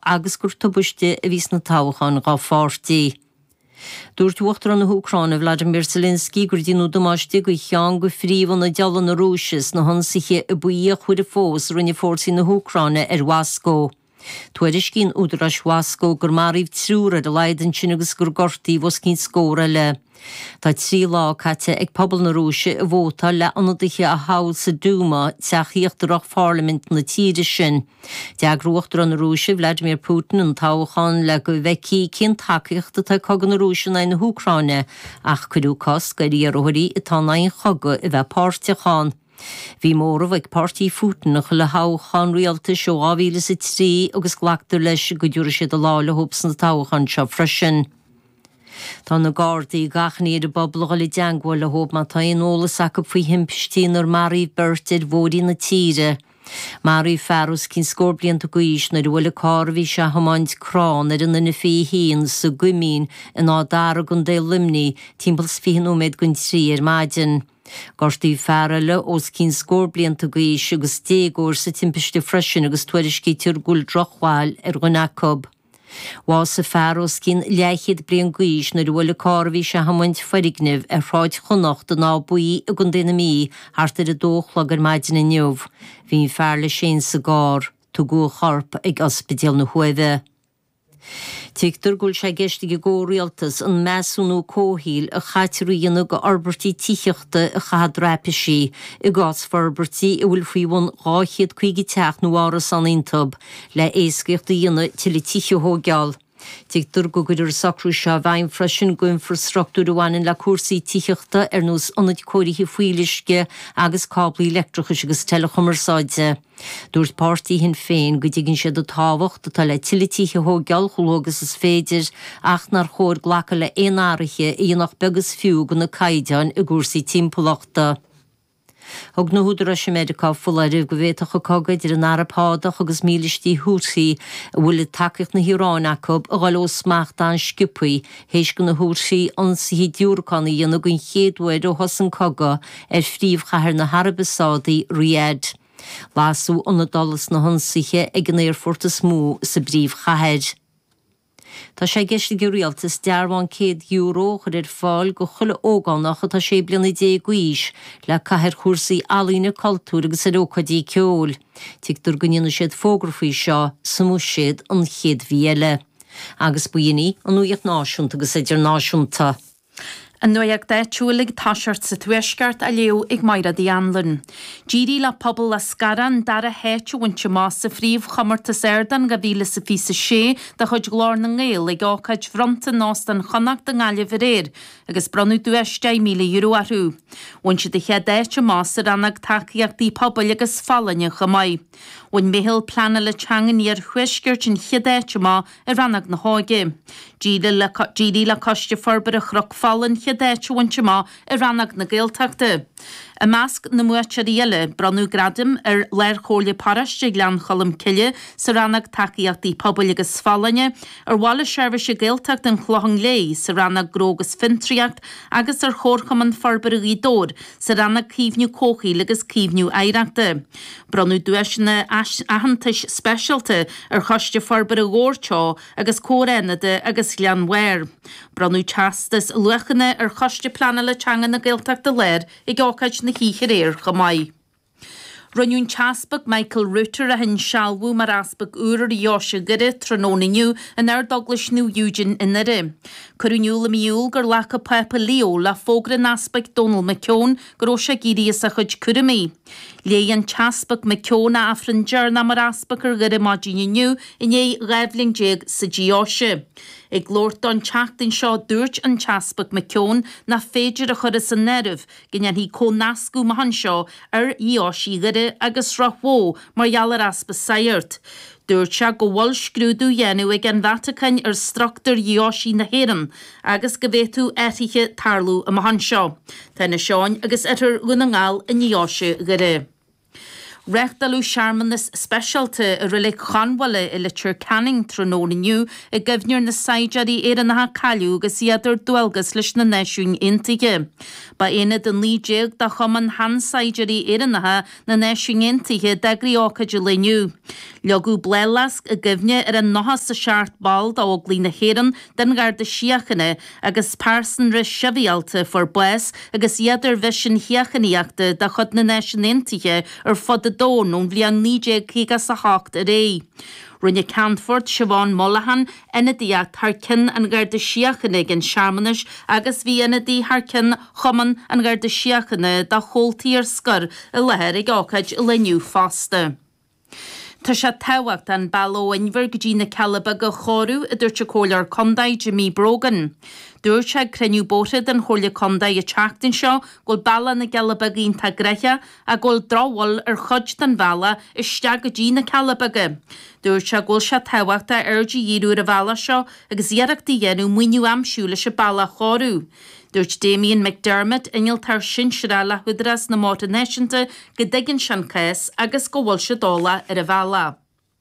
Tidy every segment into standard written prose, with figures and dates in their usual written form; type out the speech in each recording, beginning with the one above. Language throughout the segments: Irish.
agus gur tubuiste a vís na táchan gá fáirtí. Dúirt uachtar an na Úcráine Vladimir Zelensky gur dínú domáiste go chean go phríomh na dealan na Rúsis na honsaithe a buí a chuir a fós rinne fórsaí na Úcráine Wasco. Tuaidir cín údarás Wasco gur maríomh trúra de leidan sin agus gur gortaí bhs cín scóra le. Tá 3 lá caite ag pobl na Rúise a bhóta le anadaithe a hail sa Dúma teachíochtarach Parliament na tíide sin. Deagrúachtar an na Rúise Vladimir Putin an táchan le go bheicí cin takeíochta tá cogan na Rúise na Úcráine ach chuú cos go ríarthirí atá naon choga i bheith páirteachán. Bhí mór bheith pártaí Putin le háchan rialta seo 2003 agus ghlaachtar leis go dúra siad a lá le hobs na táchan seo freisin. Tá na Gardaí gachníad a bobbal le deanghil le hob má tá in ólas acu faoi himpistí ar Marie Bertid bhódí na tíre. Marie Ferrus cín scór blianta gois na bhfuil a cárbhí se hamáint crán ar in na fí híon sa gumín in ádara gon dé limní timpils fihan méid gon trí ar maidin. Gortaí Ferrale os cín scór blianta gois agus dégóir sa timpiste freisin agus tuairiscí tír gúil drochháil ar Ghunacob. Was sa Ferros cín leichiad blian gois na bhfuil a cárbhí se hamáint farigniv ar ráid chonacht an ábuí a gon déna mí hartar a dóchlag ar maidin na neamh. Bhín fearla sin sa gár, tú go charp ag ospidéal na Huimhe. Tíictar gúil sé geistigh górialtas an measúnú cóhíl a chaitiríanna go arbertí tíochta a chadrápisí i gás farbertí i bhfuil faoin 8 teach nó ára san intab le éascaocht dhéana til i tíothógeall. Tíictar go guidir sacrú se bhain freisin go infrastruchtúr bhhain le cuasaí tíochta ar nús anad cóirithe fuilisce agus cáblaí electrachas agus telechomarsáide. Dúirt pártaí hin féin go dtí ginn siad a táhacht atá le tilitíthe hógeall chológus is féidir ach nar chóir ghlacha le éonáirithe íonach begus fiú go na caideáin i gúrsaí timpachta. Thug na húdra sem America fullairih go bhéach a cogad ar an arapádach agus mílistí húsaí a bhfuil takeíocht na Híránacob a gáil ó smacht an scipaí héis go na húsaí ansaí dúrcána dhéanana gon chéadhhaid ó hosan coga ar phríomhchathair na Harabasádaí Riyadh. Lású anna dolas na honsaithe ag an éirfortas mú sa bríomhchathair. Tá sé geiste go rialtas €100 chuir fáil go chuile ógánach atá sé blianana 10 guis le caithear chúrsaí alína cultúr agus ar ócadí ceol. Tíictar gonneanna siad fógrafaí seo sa mú siad an chéad bhíile. Agus buoine an nuíocht náisiúnta agus idir náisiúnta. An nuag de túlaigh táisiart sa tuisceart a leo ag maira dí anlan. Dírí le pobl le scaran dar a héitú wintse más sa phríomh chamarta Airdan go bhíle sa fí sa sé de chuid glár na ngéil ag ácaid fronta nás an chonacht an gáile bhréir agus branú €2,000,000 arú. Wintse de chéad éite más ar annag takeíochtaí pobl agus fallanne chamaid. Wyn mihil plana le teangan ar chuisgeirt in chéad éite má ar annag na háige. Dírí le coiste forbar a chroch fallan déitse wintse má ar rannag na gailteachta. A measc na muaitiríile branú gradim ar leir chóirle paraiste glean cholam ciile sa rannag takeíochtaí pobl agus fallanne ar bhála seirbhise gailteacht an chlochang lé sa rannag grógus fintriacht agus ar chórchaman forbar a dór sa rannag cíbhniú cóchaí agus cíbhniú éireachta. Branú duisina ahantais specialte ar choiste forbar a ghórteo agus córénade agus gleanhhair. Branú teastas luchanna ar choiste plana le teangan na gailteachta léir i gácaid na híchar éir chamaid. Runún teaspag Michael Rutter a hin sealbú mar aspag úrar Joise gire trónóniu an ar Douglasnú Eugene inire. Curúniuúla miúl gur lecha Pepa Leo le fógra aspag Donald McKeown gur ó se gíri a chud curamí. Léan teaspag McKeown a afrinjar na mar aspag ar gire máginiu in é ghefling jeg sa Joise. Ag glórt an teachtain seo dúirt an teaspag McKeown na féidir a chud san nerv gin hí có nascú mahan seo ar Joise gire agus rahó mar jalar aspa sairt. Dúirt se go bhfuil scrúdú dhéanú ag an Vatican ar struchtúr Joise na héan agus go bhéitú éitiche tarlú a mahan seo. Tána seáin agus itir gúna ngáil in Joise gire. Rechdalú Sharmanas specialte a rilig chanwale I litur canning tronóniu a gyfnir na saidjari an ha calú gus iadr dwelgus leis na neisiún intige. Ba enad an lídéag da choman han saidjari an ha na neisiún intige degri oca jiliniu. Liogu blelasg a gyfnir an nohas a siart bald a ogli na heran den gar de siachane agus parson ris siavialte for bwes agus iadr vision hiachaniachta da chod na neisiún intige fod dón o'n bblian nídé cígas a hácht a ré. Rinne Canford Siobhan Mollahan enadiacht haar kin an gar de siachanig in Sharmanis agus vi enadi haar kin choman an gar de siachane da choltíar skur a leherig ácaid leniu faste. Tá sé tehacht an balló inver gdína calaba go chorú a dúirte cólar condaid Jimmy Brogan. Dúir se creniu bótad an chola condaid a teachtain seo gol balla na galaba gínta grecha a gol dráwal chud den balla isteag go dtína calabaga. Dúir se gol se tehacht a urgi íú a balla seo agus iarachta dhéanú muinú amsúla se balla chorú. Dúirt Damien McDermott inil tar sin sirala hudras na máta neisianta go diggin sean cais agus go bhfuil se dóla ar a bhela.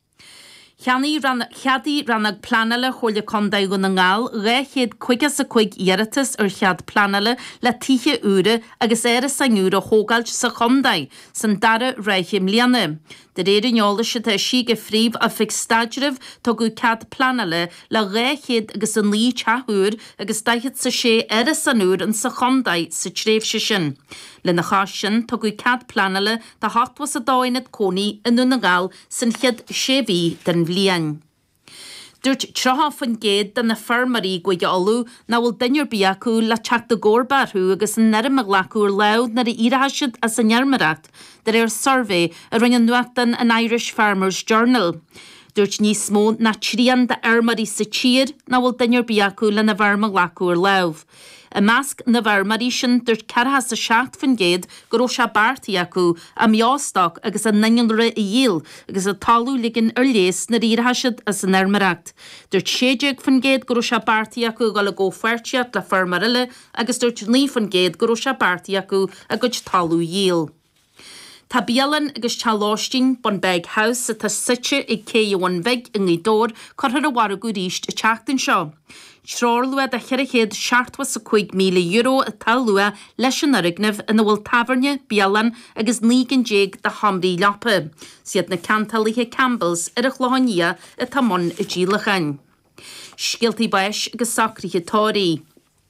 Cheadí rannag planale chola condaid go na ngáil, réchéad chuigas a chuig iaratas chead planale le tíche úre agus éire sanúra hógailt sa condaid san dara réithim lianne. De réidir neola se tá si go fríomh a fix stadrih tá go cad planale le réchéad agus an lí teúr agus daichad sa sé éire sanúr an sa condaid sa tréimh se sin. Le na chás sin tá go cad planale tá hatwas a dáinad cónaí in na ngáil san chiad séví den bblian. Dúirt trahafan géad den na fermarí go alú na bhfuil duinear biacu le teachta górbarthú agus an nerim leacúr leud na iarthasiad as an nearmaracht der survey a rinne nuachtan an Irish Farmers Journal. Dúirt níos mó na trían de armarí sa tír na bhfuil duinear biacu le na bharma leacúr leud. A measc na bharmarí sin dúirt carhas a seacht fan géad go raibh se bartaí acu a meástach agus a nainre a dhéal agus a talú ligin ar léas na iarthasiad as an armaracht. Dúirt séideag fan géad go raibh se bartaí acu go le go fuirteach le fermarile agus dúirt ní fan géad go raibh se bartaí acu a go talú dhéal. Tá bíalan agus teláistín bon beg house a tá site I céhhain bheith in dór chuthar a bhhar go ríist a teachtain seo. Sráir lua a cheirichéad seachtwas a €5,000 a tal lua leis an arignamh ina bhfuil taverne, bíalan agus nígan déag de hamrí leapa. Siad na cantalaithe Campbells ar a chláhainnia a tamon a dílachain. Scialtaí bais agus sacrithe tóirí.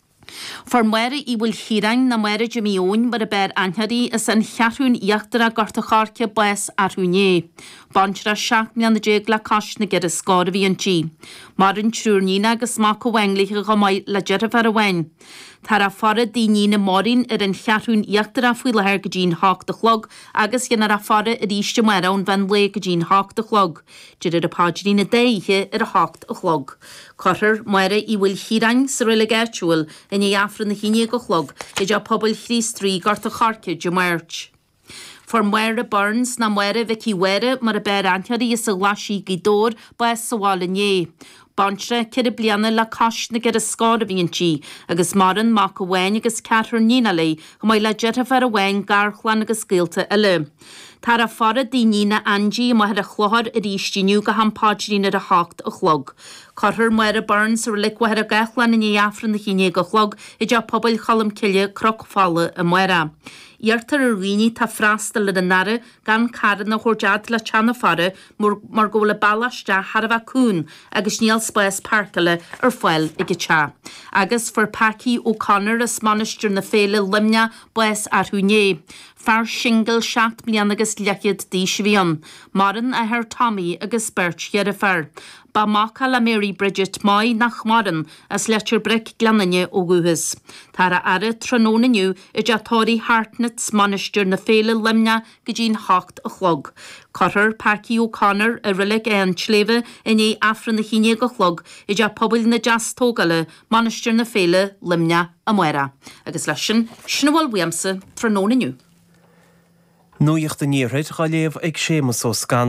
For muire I bhfuil hírain na muire Jimíón mar a beir anharí is an chearún iachtara garta charce bais arúné. Bantra 7 million le cas na gur a scáda bhíontí. Mar an trúrnína agus má go bhainglaithe go maiid le jeirh ar a bhain. Tar a fara daoine na mórin ar an chearún iachtara faoi lethir go dín hácht a chlog agus ghenar a fara a ríiste muire an bhain le go dín hácht a chlog. Dúidir a páidirí na déithe ar a hácht a chlog. Cothar muire I bhfuil hírain sa riile gaiitiúil in I afran na híine go chlog I d pobl chrís trí garta charce de mairt. For muire Burns na muire Vicky Were mar a beir anthearí is a lasí gidór ba sahála né. Bantre cir blianana le cas na gur a scáda bhíontí agus maran má go bhhain agus ceathar nína lei go mai le jeirh ar a bhhain garchlan agus scéalta eile. Tar a fara daoine Angie má a chláthar a rístíniu go hampáidirína a hácht a chlog. Cothar muire Burns ar licuir a gachlan in afran na chéine go chlog I d pobl chalam ciile croc fála a muire. Iartar a riní tá freastal le an nara gan caran na chóirdead le teanna fara mar go le ballaiste Harbh cún agus níl spéis parcala ar foiil I go te. Agus for Paki O'Connor is manisteir na féile limne bues arthúné. Far single 7 million agus lechiad dísbhíon. Maran a her Tommy agus Bert Yerifar. Ba macha la Mary Bridget mai nach maran as letir bric glanine ó guhus. Tar a ara tronónaniu I d tóirí Hartnett manisteir na féile limne go dín hácht a chlog. Cothar Paki O'Connor a rilig an tléve in afran na híine go chlog I d pobl na jazz tógale manisteir na féile limne a muire. Agus leis sin Siobhan tronónaniu. Nuíocht a níorthaid chaléamh ag sémas ó Scanláin.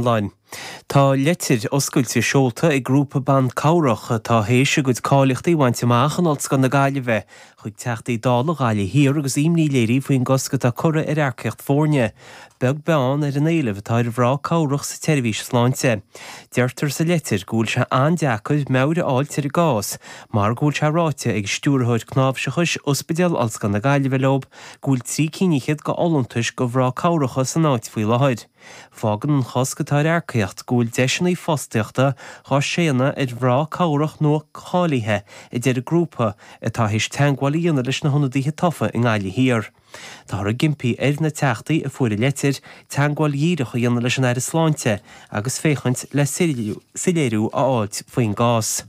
Tá letir oscailte seolta ag grúpa ban cabhracha tá héise go cáileachtaí bhaint amach an olts gan na gaile bheith, chuig teachtaí dála gaile hir agus imní léirí faoin goscat a cura ar airceacht fórne. Beg beán ar an éileh atá ar bhrá cabhrach sa teirvís sláinte. Deirtar sa letir gúil se andeacaid meabhar áil tir gás, mar gúil se ráite ag stúrthóid cnábseachas ospidéal olts gan na gaile bheith lob, gúil trí cínichiad go ollamtais go bhrá cabhracha san áit faoi lehaid. Fágan an choscatáir airceacht gúil deisinaí fosteachta chá séanna ar bhrá cabhrach nó chálaithe i deireadh grúpa atá hís teangháil dhéanana leis na honnadaithe tofa in Gaillimh hir. Tá a gimpí ar na teachtaí a fuair letir teangháil díireach a dhéanana leis an air sláinte agus féchaint le siléirú a áilt faoin gás.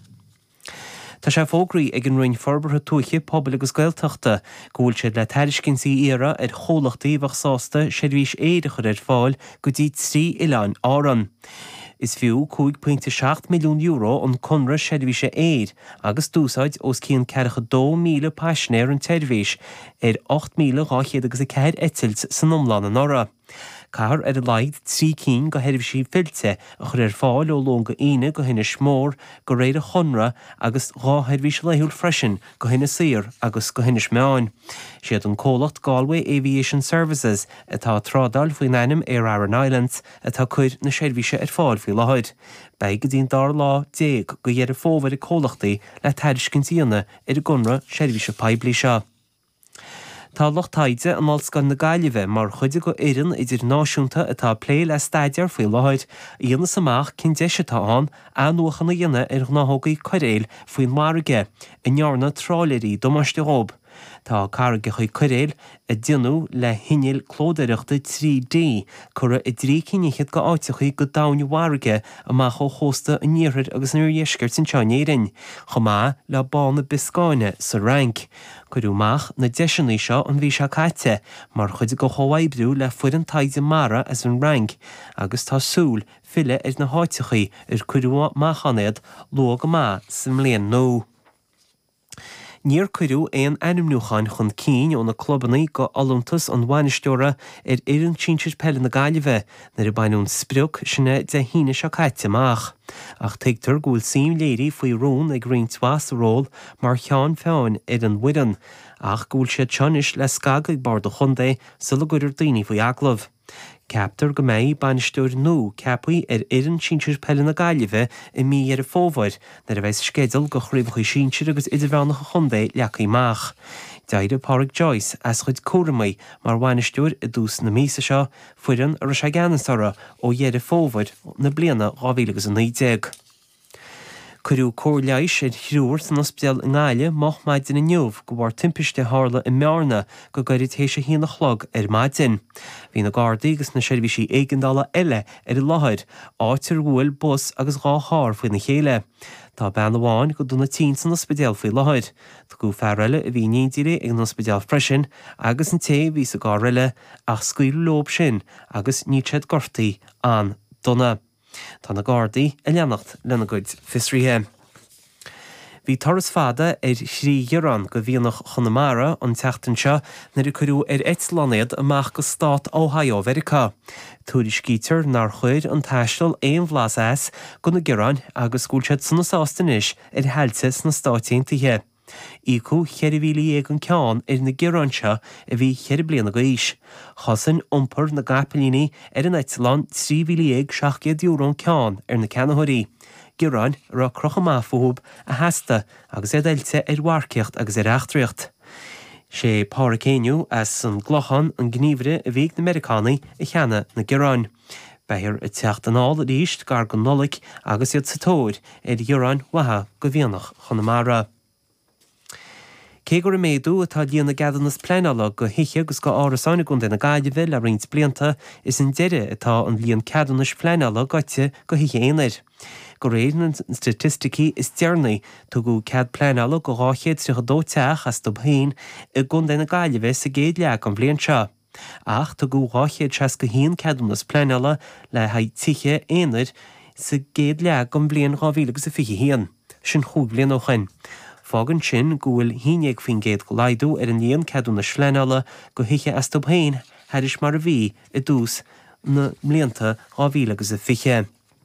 Tá sé fógraí ag an roinn forbartha tuaiche pobl agus gailteachta gúil siad le tairiscinsaí éire ar chólachtaí bhachsásta seirbhís éideachar ar fáil go dtí 3 oileán áran. Is fiú 2.7 milliún euro an conra seirbhíse éir agus dúsáid os cían 42,000 paisnéir an teirvís ar 8,204 etilt san iomlán an ora. Car ar a laid 3 cín go heirbhsí filte a chur ar fáil ó longa ine go hinne smór go réir a chonra agus rá heirbhís leiúil freisin go hinne sir agus go hinne smeáin. Siad an cólacht Galway Aviation Services atá trádal faoin ainm ar Aran Islands atá chuir na seirbhíse ar fáil faoi lehaid. Beig go dtíon dar lá 10 go dhéar fómhar i cólachtaí le tairiscinsaíonna ar a gunra seirbhíse peibli seo. Tá lochtaide an máls gan na Gaillimh mar chuide go éireann idir náisiúnta atá plé le staidir faoi lehaid dhéana samach cin deisitá an nuachanna dhéine ar náthógaí choiréil faoin marige i nearna tráileirí domáiste rob. Tá carga chuig choiréil a dionú le hinneil clódaireachta 3D cura i drí cínichiad go áitechaí go daine warige amach ó hósta a níorthir agus nuair dhéisgeirt san teáinéirin, chomá le bána biscáine sa rank. Cuirúmach na deisinaí seo an bhí se caite, mar chuide go chohaibbrú le fuir an taide mara as an rank, agus tá súl fille ar na háitechaí ar cuirú máchanéad lo go má sa mbliain nó. Níor cuirú éon ainmnúcháin chun cín ó na clubbannaí go allamtas an bhainisteora ar éireann tíntir pelle na Gaillimh nar a bainún spriúch sinna de híine se caite amach. Ach teigtar gúil sim léirí faoi rún ag rion twas ról mar cheann féin ar an widan, ach gúil siad teanis le scag ag bar do chundé sula gúidir daoine faoi aglah. Ceaptar go méid bainisteúir nó ceapaí ar éireann tíntir pelle na Gaillimh i mí ar a fómhair nar a bheith scédal go chríomhaí síntir agus idirbheannacha chundé leachaí mach. Deide Pádraig Joyce as chud córamai mar bainisteúir i dús na mísa seo fuireann ar a sé ganasara ó dhéar a fómhair na bliana 2019. Cuirú cóirleis ar thriúir san ospidéal in Gaile moch maidin in neomh go bhar timpiste hála i mearna go gairid hééis sé híana chlog ar maidin. Bhí na Gardaí agus na seirbhísí éigeandála eile ar i láthir áitir bhfuil bus agus gáthar faoin na chéile. Tá ben amháin go duna tí san ospidéal faoi láthir. Tá go fearrile a bhí nídíire ag an ospidéal freisin agus an té bhí sa gárile ach scuil lob sin agus nítead gortaí an donna. Tá na Gardaí a leannacht lena gcuid fisrithe. Bhí toras fada ar Srí Dhearán go bhíonach Chonamara an teachtain seo nar a cuirú ar Eitleánaid amach go Stát Ohio Mheiriceá. Túiris cítear nar chuir an taistil éon bhlas go na Gearán agus gúilsead sanna sástanis ar heilte na Stáitiúntaithe. Ícú cheirhílí ag an ceán ar na Gearánse a bhí cheir bliana go is. Chosann iompar na gapalíní ar an Eitleán 3,700 euro ceán ar na ceannathirí. Gearán ra crochamafób a heasta agus é dailte ar mharceacht agus ar eachtraíocht. Sé Pádraig as san glochan an gníomhre a bhíh na Americanáí i cheanna na Gearán. Beir a teachtanáil ríist gar go nolaigh agus iad sa tóir ar Gearán watha go bhíonach Chonamara. Cé gur méadú atá díana gadannas pléineala go hiiche agus go árasána gon na Gaillimh le rint blianta is an deire atá an bhíon ceadannas pléineala goite go hiiche éanair. Go réan an statisticí is dearnaí tu go cead pléineala go 232 teach as do bhain i gon na Gaillimh sa géad leag an bblion seo. Ach tu go 231 ceadannas pléineala le haid tiche éanair sa géad leag an bblion 2020. Sin chúd blion ó chain. Fágan sin gúil híineag fin géad go laidú ar an íon ceadú na sléineala go hiiche as do bhain heiris mar a bhí i dús na mblianta 2020.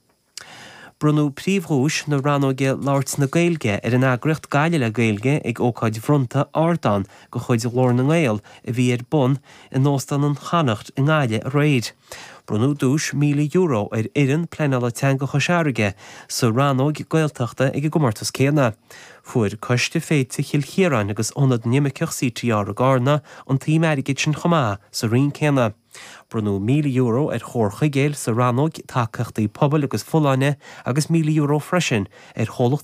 Brunú príomhrúis na ranóge láirt na Gaeilge ar an agricht gaiile le Gaeilge ag ócáid fronta ardán go chuid lór na Gael a bhí ar bun in nóstan an chanacht in gáile réid. Brunú dúis €1,000,000 ar irin plenala teanga chosearige sa ranóg Gaeltachta ag gomartas céna. Fuair coiste féite chiilchéráin agus onad nimiciach sítíar a gárna an tí airigid sin chomá sa rion céna. Brunú €1,000,000 ar chórcha géil sa ranóg takeachtaí pobl agus fullaine agus €1,000,000 freisin ar cholacht